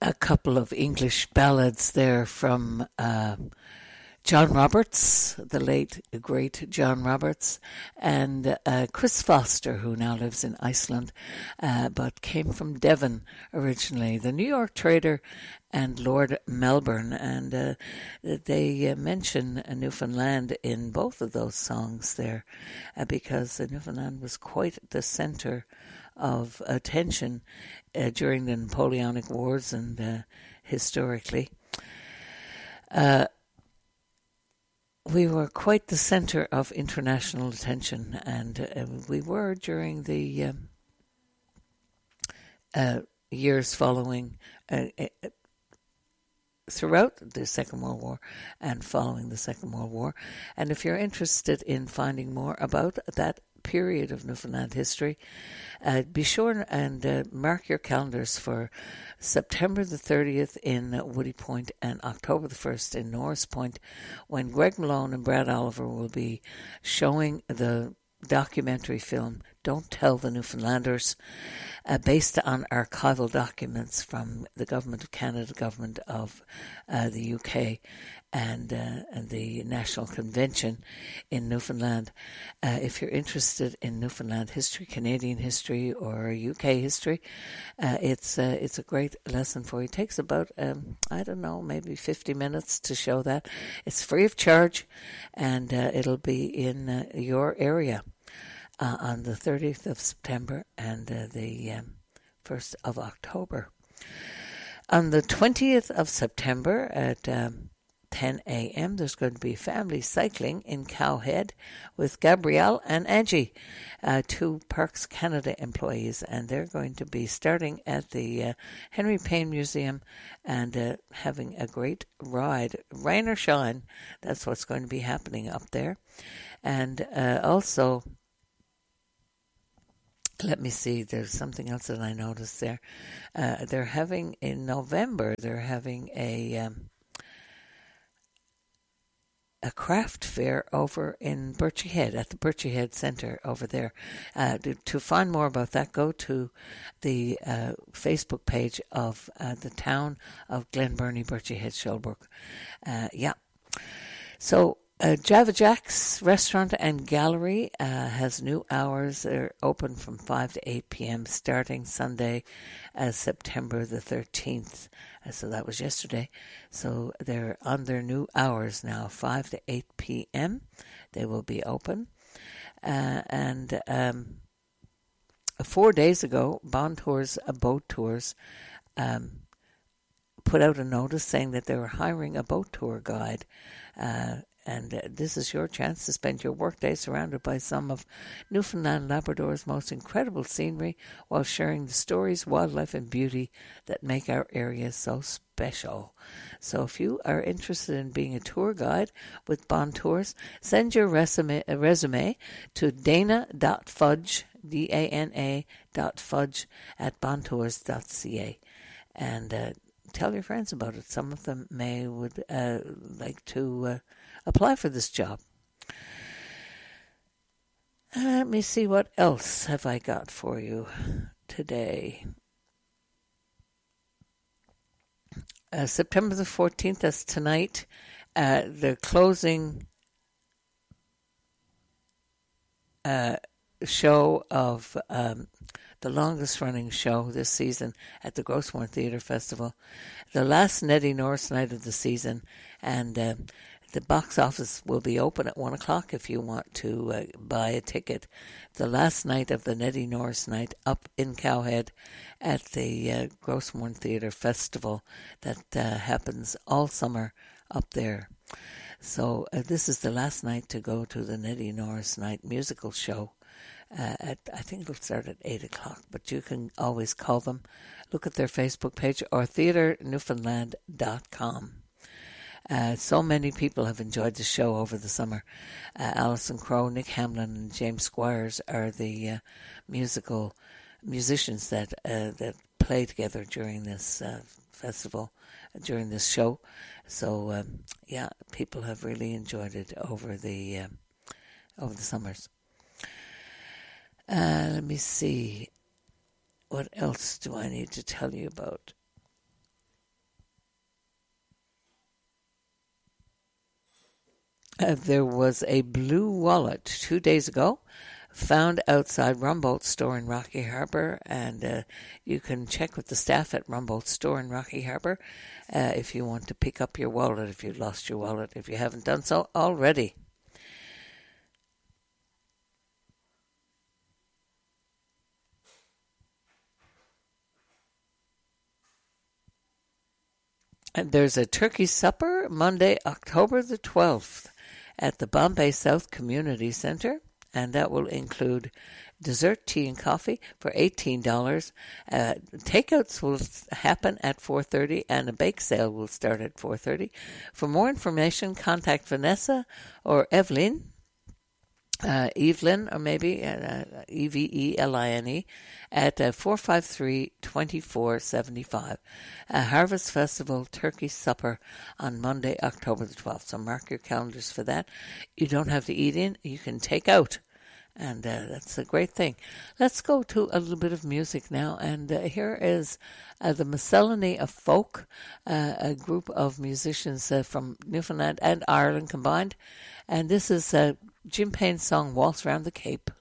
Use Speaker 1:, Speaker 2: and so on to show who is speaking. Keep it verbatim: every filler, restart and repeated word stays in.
Speaker 1: a couple of English ballads there from uh, John Roberts, the late great John Roberts, and uh, Chris Foster, who now lives in Iceland, uh, but came from Devon originally, the New York trader and Lord Melbourne. And uh, they uh, mention Newfoundland in both of those songs there, uh, because Newfoundland was quite the centre of attention uh, during the Napoleonic Wars and uh, historically. Uh, We were quite the centre of international attention, and uh, we were during the um, uh, years following, uh, uh, throughout the Second World War and following the Second World War. And if you're interested in finding more about that period of Newfoundland history, uh, be sure and uh, mark your calendars for September the thirtieth in Woody Point and October the first in Norris Point, when Greg Malone and Brad Oliver will be showing the documentary film Don't Tell the Newfoundlanders, uh, based on archival documents from the Government of Canada, Government of uh, the U K, and, uh, and the National Convention in Newfoundland. Uh, if you're interested in Newfoundland history, Canadian history, or U K history, uh, it's uh, it's a great lesson for you. It takes about, um, I don't know, maybe fifty minutes to show that. It's free of charge, and uh, it'll be in uh, your area uh, on the thirtieth of September and uh, the um, first of October. On the twentieth of September at Um, ten a.m. there's going to be family cycling in Cowhead with Gabrielle and Angie, uh, two Parks Canada employees, and they're going to be starting at the uh, Henry Payne Museum and uh, having a great ride. Rain or shine, that's what's going to be happening up there. And uh, also, let me see, there's something else that I noticed there. Uh, they're having, in November, they're having a... Um, a craft fair over in Birchie Head, at the Birchie Head Centre over there. Uh, to, to find more about that, go to the uh, Facebook page of uh, the town of Glen Burnie, Birchie Head, Shelbrook. Uh, yeah. So, uh, Java Jack's Restaurant and Gallery uh, has new hours. They're open from five to eight p.m. starting Sunday, uh, September the thirteenth. Uh, so that was yesterday. So they're on their new hours now, five to eight p.m. They will be open. Uh, and um, four days ago, Bond Tours, uh, Boat Tours, um, put out a notice saying that they were hiring a boat tour guide. Uh, and uh, this is your chance to spend your workday surrounded by some of Newfoundland Labrador's most incredible scenery while sharing the stories, wildlife and beauty that make our area so special. So if you are interested in being a tour guide with Bond Tours, send your resume, uh, resume to dana.fudge, D A N A dot fudge at bondtours dot c a, and uh, tell your friends about it. Some of them may would uh, like to uh, apply for this job. Uh, let me see, what else have I got for you today. Uh, September the fourteenth, that's tonight. Uh, the closing uh, show of um, the longest running show this season at the Grossmore Theatre Festival. The last Neddy Norris night of the season, and uh, the box office will be open at one o'clock if you want to uh, buy a ticket. The last night of the Neddy Norris night up in Cowhead at the uh, Grossmore Theatre Festival that uh, happens all summer up there. So uh, this is the last night to go to the Neddy Norris night musical show. Uh, at, I think it'll start at eight o'clock, but you can always call them, look at their Facebook page or theatre newfoundland dot com. Uh, so many people have enjoyed the show over the summer. Uh, Alison Crowe, Nick Hamlin, and James Squires are the uh, musical musicians that uh, that play together during this uh, festival, during this show. So um, yeah, people have really enjoyed it over the uh, over the summers. Uh, let me see. What else do I need to tell you about? Uh, there was a blue wallet two days ago found outside Rumboldt store in Rocky Harbour, and uh, you can check with the staff at Rumboldt store in Rocky Harbour uh, if you want to pick up your wallet, if you've lost your wallet, if you haven't done so already. And there's a turkey supper Monday, October the twelfth at the Bombay South Community Centre, and that will include dessert, tea, and coffee for eighteen dollars. Uh, takeouts will happen at four thirty, and a bake sale will start at four thirty. For more information, contact Vanessa or Evelyn, uh, Evelyn, or maybe uh, E V E L I N E, at uh, four five three, two four seven five. A Harvest Festival Turkey Supper on Monday, October the twelfth. So mark your calendars for that. You don't have to eat in, you can take out. And uh, that's a great thing. Let's go to a little bit of music now. And uh, here is uh, the Miscellany of Folk, uh, a group of musicians uh, from Newfoundland and Ireland combined. And this is uh, Jim Payne's song, Waltz Round the Cape.